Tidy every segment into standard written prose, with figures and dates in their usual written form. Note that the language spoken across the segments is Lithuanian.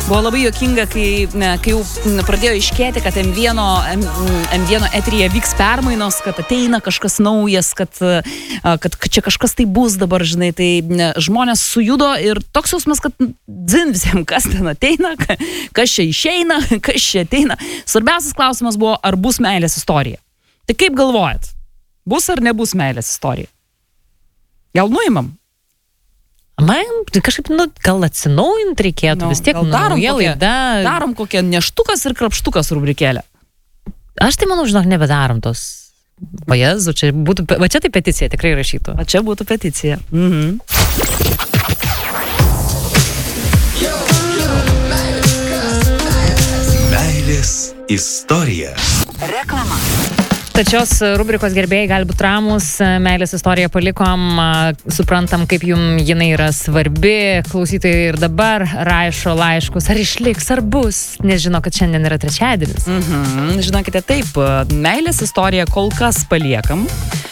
Buvo labai juokinga, kai jau pradėjo iškėti, kad M1 eteryje vyks permainos, kad ateina kažkas naujas, kad čia kažkas tai bus dabar, žinai, tai žmonės sujudo ir toks jausmas, kad dzin visiems, kas ten ateina, kas čia išeina, kas čia ateina. Svarbiausias klausimas buvo, ar bus meilės istorija. Tai kaip galvojat? Bus ar nebus meilės istorija? Gal nuimam? Man kažkaip, gal atsinaujint reikėtų, vis tiek darom kokią neštukas ir krapštukas rubrikėlę. Aš tai manau, žinok, nebedarom tos. O Jezu, čia būtų, va čia tai peticija tikrai rašytų. O čia būtų peticija. Meilės istorija. Reklama. Tačios rubrikos gerbėjai gali būti ramus, meilės istoriją palikom, suprantam, kaip jum jinai yra svarbi, klausytojai ir dabar rašo laiškus, ar išliks, ar bus, nes žino, kad šiandien yra trečiadienis. Žinokite, taip, meilės istoriją kol kas paliekam.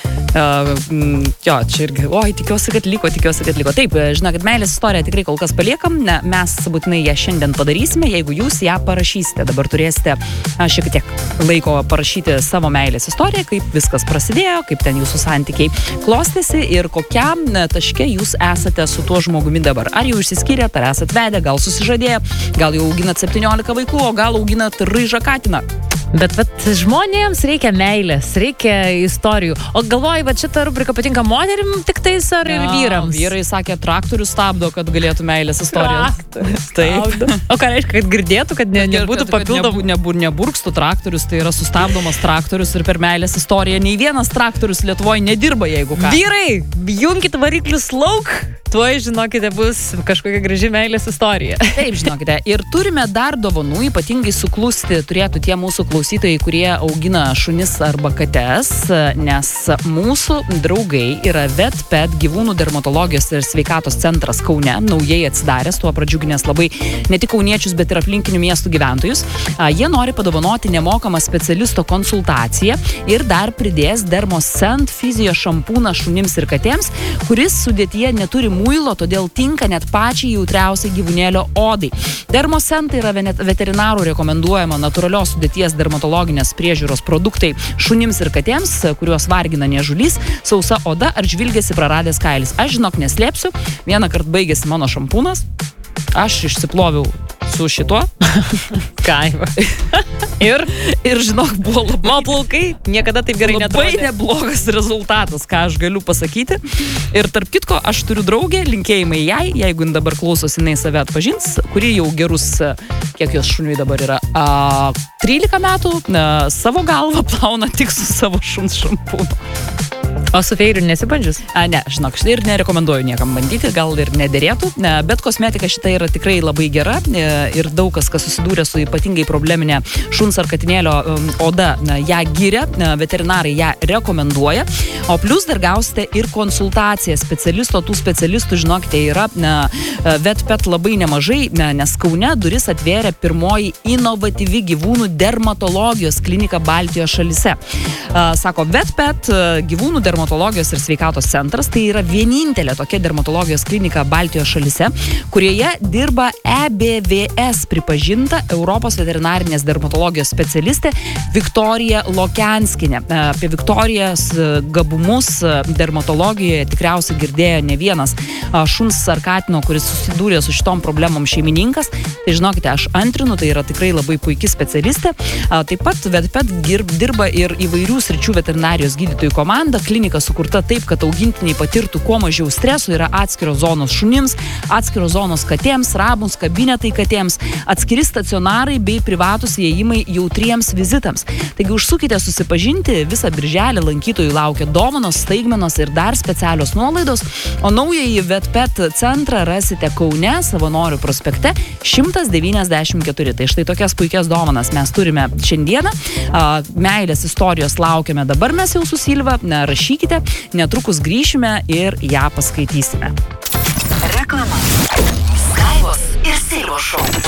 Jo, čia irgi, tikiuosi, kad liko. Taip, žinokit, meilės istoriją tikrai kol kas paliekam, mes būtinai ją šiandien padarysime, jeigu jūs ją parašysite. Dabar turėsite šiek tiek laiko parašyti savo meilės istoriją, kaip viskas prasidėjo, kaip ten jūsų santykiai klostėsi ir kokiam taške jūs esate su tuo žmogumi dabar. Ar jau išsiskyrėt, ar esat vedę, gal susižadėję, gal jau auginat 17 vaikų, o gal auginat ryžą katiną. Bet žmonėms reikia meilės, reikia istorijų. O galvoju, šitą rubriką patinka moterim tik tais ar ir vyrams? Vyrai sakė, traktorius stabdo, kad galėtų meilės istorijos. Taip. O ką reiškia, kad girdėtų, kad nebūtų papildomų? Neburkstų traktorius, tai yra sustabdomas traktorius ir per meilės istoriją nei vienas traktorius Lietuvoje nedirba, jeigu ką. Vyrai, junkit variklius lauk, tuoj, žinokite, bus kažkokia graži meilės istorija. Taip, žinokite, ir turime dar dovanų, ypatingai suklusti turėtų tie mūsų klausytojai, kurie augina šunis arba kates, nes mūsų draugai yra VetPet gyvūnų dermatologijos ir sveikatos centras Kaune, naujai atsidaręs, tuo pradžiuginės labai ne tik kauniečius, bet ir aplinkinių miestų gyventojus. Jie nori padovanoti nemokamą specialisto konsultaciją ir dar pridės Dermoscent Physio šampūną šunims ir katėms, kuris sudėtyje neturi muilo, todėl tinka net pačiai jautriausiai gyvūnėlio odai. Dermoscent yra veterinarų rekomenduojama natūralios sudėties dermatologinės priežiūros produktai šunims ir katėms, kuriuos vargina niežulys, sausa oda ar žvilgėsi praradęs kailis. Aš, žinok, neslėpsiu, vieną kartą baigėsi mano šampūnas, aš išsiploviau su šituo. Kaiva. Ir žinok, buvo Mano plaukai niekada taip gerai netrodė. Labai neblogas rezultatas, ką aš galiu pasakyti. Ir tarp kitko, aš turiu draugę, linkėjimai jai, jeigu dabar klausosi, jinai save atpažins, kuri jau gerus, kiek jos šuniui dabar yra, 13 metų, savo galvą plauna tik su savo šuns šampūnu. O su feiriu nesibandžius? Ne, žinok, ir nerekomenduoju niekam bandyti, gal ir nederėtų, bet kosmetika šita yra tikrai labai gera ir daug kas susidūrė su ypatingai probleminė šuns ar katinėlio oda, ją giria, veterinarai ją rekomenduoja, o plus dar gausite ir konsultaciją specialisto, tų specialistų, žinokite, yra VetPet labai nemažai, nes Kaune duris atvėrė pirmoji inovatyvi gyvūnų dermatologijos klinika Baltijos šalyse. Sako, VetPet gyvūnų dermatologijos ir sveikatos centras, tai yra vienintelė tokia dermatologijos klinika Baltijos šalyse, kurioje dirba EBVS pripažinta Europos veterinarinės dermatologijos specialistė Viktorija Lokianskinė. Apie Viktorijos gabumus dermatologijoje tikriausiai girdėjo ne vienas šuns ar katino, kuris susidūrė su šitom problemom šeimininkas. Tai žinokite, aš antrinu, tai yra tikrai labai puiki specialistė. Taip pat VetPet dirba ir įvairių sričių veterinarijos gydytojų komanda. Klinika sukurta taip, kad augintiniai patirtų kuo mažiau streso, yra atskiros zonos šunims, atskiros zonos katėms, ramus, kabinetai katėms, atskiri stacionarai bei privatus įėjimai jautriems vizitams. Taigi užsukite susipažinti, visą birželį lankytojų laukia dovanos, staigmenos ir dar specialios nuolaidos, o naująjį VetPet centrą rasite Kaune, Savanorių prospekte 194. Tai štai tokias puikias dovanas mes turime šiandieną. Meilės istorijos laukiame dabar mes jau su Silva. Rašykite, netrukus grįšime ir ją paskaitysime. Reklama. Skaivos ir Silvos šou.